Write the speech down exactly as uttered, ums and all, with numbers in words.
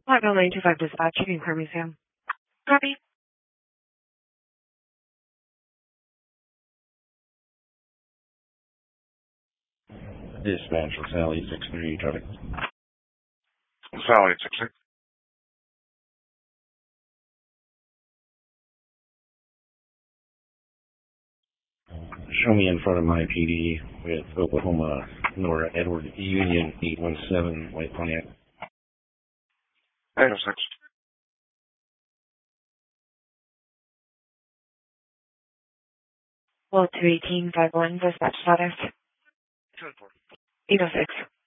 Platinum nine two five dispatch, you can hear me, Sam. Copy. Dispatch, LaSalle eight six three, traffic. LaSalle eight six six. Show me in front of my P D with Oklahoma, Nora Edward Union eight one seven, White Pontiac. eight oh six. Well, two eighteen five one dispatch status. ten four. eight oh six.